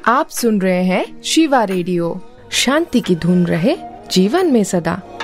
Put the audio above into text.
आप सुन रहे हैं शिवा रेडियो। शांति की धुन रहे जीवन में सदा।